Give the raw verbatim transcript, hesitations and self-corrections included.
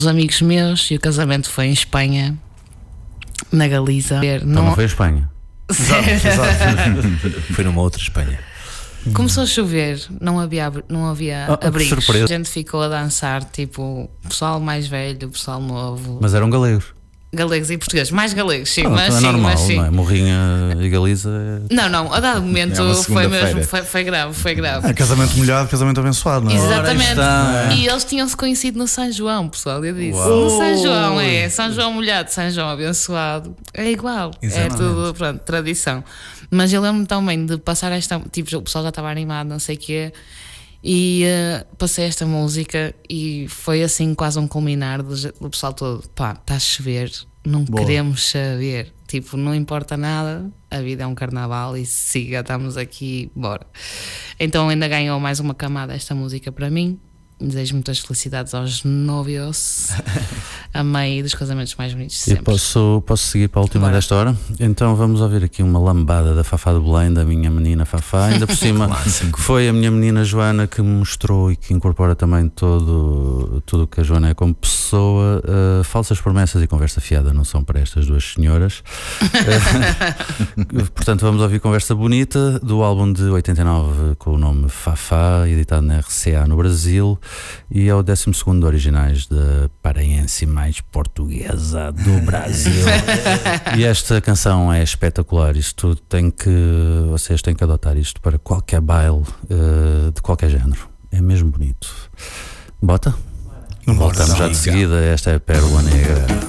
Os amigos meus e o casamento foi em Espanha, na Galiza. Não, não foi em Espanha. Exato, exato. Foi numa outra Espanha. Começou a chover, não havia, não havia Ah, que abrigos. surpresa. A gente ficou a dançar, tipo, pessoal mais velho, pessoal novo, Mas eram galegos. galegos e portugueses, mais galegos, sim, Ah, mas então é sim, normal, mas sim. não é? Morrinha e Galiza é... Não, não, a dado momento É uma foi segunda-feira. mesmo, foi, foi grave, foi grave. É casamento molhado, casamento abençoado, não é? Exatamente. está. E eles tinham-se conhecido no São João, pessoal. Eu disse: Uau. no São João é São João molhado, São João abençoado. É igual. Exatamente. É tudo, pronto, tradição. Mas eu lembro-me também de passar esta. Tipo, o pessoal já estava animado, não sei o quê. E uh, passei esta música e foi assim quase um culminar do, do pessoal todo. Pá, está a chover, não Boa. queremos saber. Tipo, não importa nada, a vida é um carnaval e siga, estamos aqui, bora. Então ainda ganhou mais uma camada esta música para mim. Desejo muitas felicidades aos novios, a mãe dos casamentos mais bonitos de E sempre. posso, posso seguir para a última Bora. desta hora? Então vamos ouvir aqui uma lambada da Fafá de Belém, da minha menina Fafá. Ainda por cima, que foi a minha menina Joana que me mostrou e que incorpora também todo tudo o que a Joana é como pessoa. Uh, falsas promessas e conversa fiada não são para estas duas senhoras. Uh, portanto, vamos ouvir Conversa Bonita, do álbum de oitenta e nove com o nome Fafá, editado na R C A no Brasil. E é o décimo segundo originais da paraense mais portuguesa do Brasil. E esta canção é espetacular. Isto tem que, vocês têm que adotar isto para qualquer baile uh, de qualquer género. É mesmo bonito. Bota? Não Voltamos já de seguida. Esta é a Pérola Negra.